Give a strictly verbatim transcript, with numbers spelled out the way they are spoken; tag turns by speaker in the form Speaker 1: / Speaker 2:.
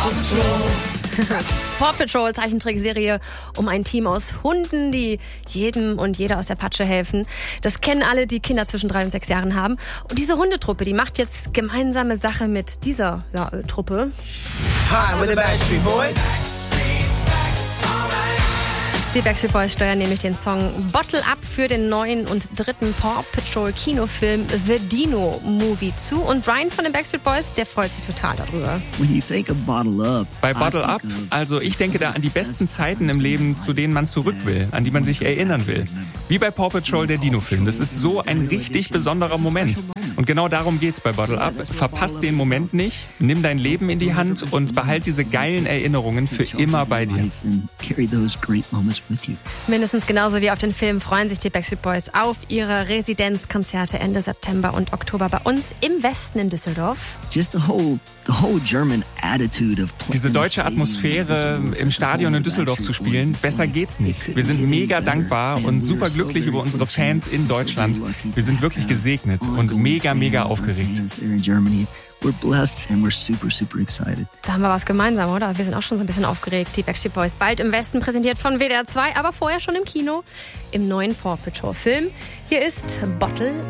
Speaker 1: Paw Patrol, Zeichentrickserie um ein Team aus Hunden, die jedem und jeder aus der Patsche helfen. Das kennen alle, die Kinder zwischen drei und sechs Jahren haben. Und diese Hundetruppe, die macht jetzt gemeinsame Sache mit dieser ja, Truppe.
Speaker 2: Hi, we're the Backstreet Boys.
Speaker 1: Die Backstreet Boys steuern nämlich den Song Bottle Up für den neuen und dritten Paw Patrol Kinofilm The Dino Movie zu. Und Brian von den Backstreet Boys, der freut sich total darüber.
Speaker 3: Bei Bottle Up, also ich denke da an die besten Zeiten im Leben, zu denen man zurück will, an die man sich erinnern will. Wie bei Paw Patrol, der Dino-Film. Das ist so ein richtig besonderer Moment. Und genau darum geht's bei Bottle Up. Verpass den Moment nicht, nimm dein Leben in die Hand und behalt diese geilen Erinnerungen für immer bei dir.
Speaker 1: Mindestens genauso wie auf den Film freuen sich die Backstreet Boys auf ihre Residenzkonzerte Ende September und Oktober bei uns im Westen in Düsseldorf.
Speaker 3: Diese deutsche Atmosphäre im Stadion in Düsseldorf zu spielen, besser geht's nicht. Wir sind mega dankbar und super glücklich über unsere Fans in Deutschland. Wir sind wirklich gesegnet und mega, mega aufgeregt.
Speaker 4: We're blessed and we're super, super excited.
Speaker 1: Da haben wir was gemeinsam, oder? Wir sind auch schon so ein bisschen aufgeregt. Die Backstreet Boys bald im Westen, präsentiert von W D R zwei, aber vorher schon im Kino im neuen Paw Patrol Film. Hier ist Bottle